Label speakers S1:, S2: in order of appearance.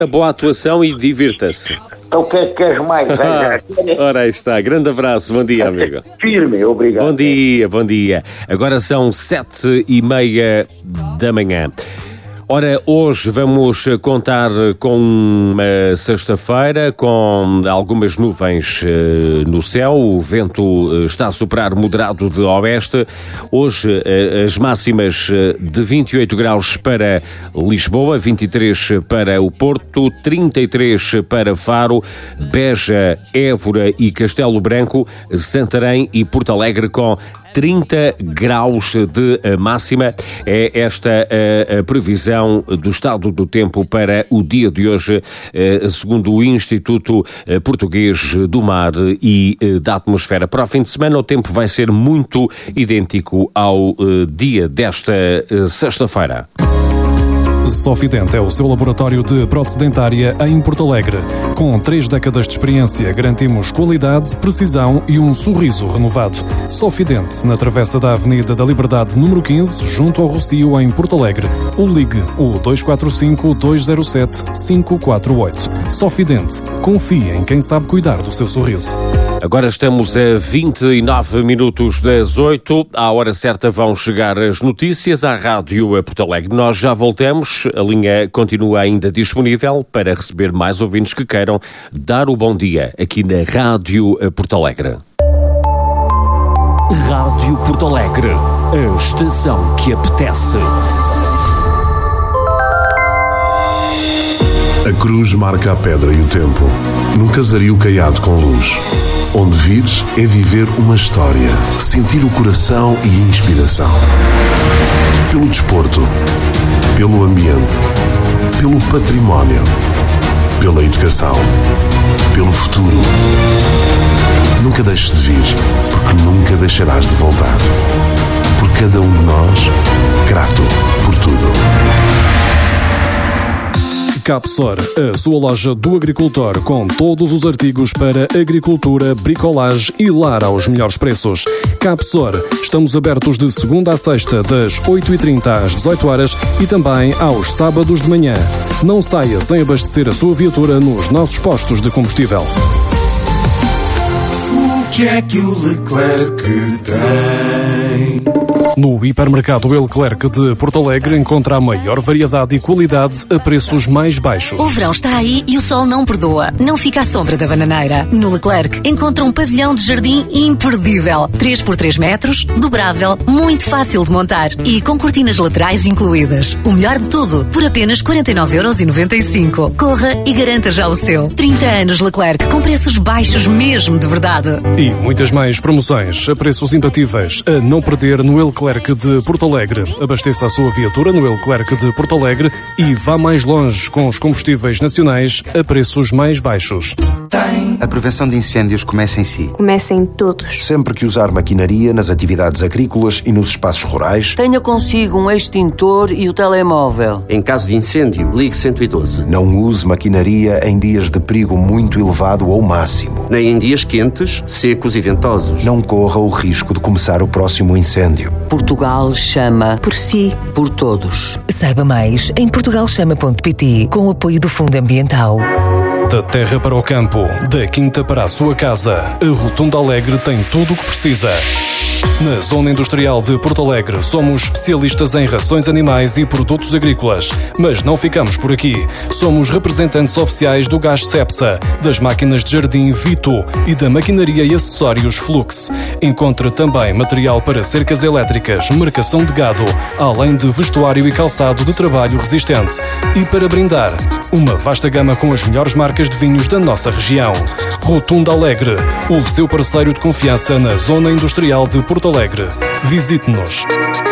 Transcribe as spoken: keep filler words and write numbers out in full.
S1: Boa atuação e divirta-se.
S2: Então o que é que queres mais?
S1: Ora, aí está. Grande abraço. Bom dia, amigo.
S2: Firme, obrigado.
S1: Bom dia, bom dia. Agora são sete e meia da manhã. Ora, hoje vamos contar com uma sexta-feira com algumas nuvens uh, no céu, o vento uh, está a soprar moderado de oeste. Hoje uh, as máximas uh, de vinte e oito graus para Lisboa, vinte e três para o Porto, trinta e três para Faro, Beja, Évora e Castelo Branco, Santarém e Porto Alegre com trinta graus de máxima. É esta a, a previsão do estado do tempo para o dia de hoje, segundo o Instituto Português do Mar e da Atmosfera. Para o fim de semana o tempo vai ser muito idêntico ao dia desta sexta-feira.
S3: Sofident é o seu laboratório de prótese dentária em Porto Alegre. Com três décadas de experiência, garantimos qualidade, precisão e um sorriso renovado. Sofident, na travessa da Avenida da Liberdade, número quinze, junto ao Rocio, em Porto Alegre. Ou ligue o dois quatro cinco, dois zero sete, cinco quatro oito. Sofident, confie em quem sabe cuidar do seu sorriso.
S1: Agora estamos a vinte e nove minutos das oito. À hora certa vão chegar as notícias à Rádio Porto Alegre. Nós já voltamos. A linha continua ainda disponível para receber mais ouvintes que queiram dar o bom dia aqui na Rádio Porto Alegre. Rádio Porto Alegre, a estação que apetece.
S4: A cruz marca a pedra e o tempo, num casario caiado com luz. Onde vires é viver uma história, sentir o coração e a inspiração. Pelo desporto, pelo ambiente, pelo património, pela educação, pelo futuro. Nunca deixes de vir, porque nunca deixarás de voltar. Por cada um de nós, grato por tudo.
S3: Capsor, a sua loja do agricultor com todos os artigos para agricultura, bricolagem e lar aos melhores preços. Capsor, estamos abertos de segunda a sexta das oito e trinta às dezoito horas e também aos sábados de manhã. Não saia sem abastecer a sua viatura nos nossos postos de combustível.
S5: O que é que o Leclerc tem?
S3: No hipermercado Leclerc de Porto Alegre encontra a maior variedade e qualidade a preços mais baixos.
S6: O verão está aí e o sol não perdoa. Não fica à sombra da bananeira. No Leclerc encontra um pavilhão de jardim imperdível. três por três metros, dobrável, muito fácil de montar e com cortinas laterais incluídas. O melhor de tudo, por apenas quarenta e nove euros e noventa e cinco. Corra e garanta já o seu. trinta anos Leclerc, com preços baixos mesmo de verdade.
S3: E muitas mais promoções a preços imbatíveis a não perder no Leclerc de Porto Alegre. Abasteça a sua viatura no Leclerc de Porto Alegre e vá mais longe com os combustíveis nacionais a preços mais baixos.
S7: A prevenção de incêndios começa em si.
S8: Começa em todos.
S9: Sempre que usar maquinaria nas atividades agrícolas e nos espaços rurais,
S10: tenha consigo um extintor e o telemóvel.
S11: Em caso de incêndio, ligue cento e doze.
S9: Não use maquinaria em dias de perigo muito elevado ou máximo.
S11: Nem em dias quentes, secos e ventosos.
S9: Não corra o risco de começar o próximo incêndio.
S10: Portugal chama
S8: por si,
S10: por todos.
S12: Saiba mais em portugal chama ponto pt com o apoio do Fundo Ambiental.
S3: Da terra para o campo, da quinta para a sua casa, a Rotunda Alegre tem tudo o que precisa. Na Zona Industrial de Porto Alegre, somos especialistas em rações animais e produtos agrícolas. Mas não ficamos por aqui. Somos representantes oficiais do gás Cepsa, das máquinas de jardim Vito e da maquinaria e acessórios Flux. Encontre também material para cercas elétricas, marcação de gado, além de vestuário e calçado de trabalho resistente. E para brindar, uma vasta gama com as melhores marcas de vinhos da nossa região. Rotunda Alegre, o seu parceiro de confiança na Zona Industrial de Porto Alegre. Visite-nos.